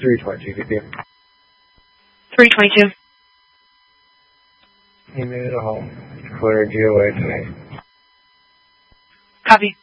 320 GBP. 322. He made it home. Clear GOA today. Copy.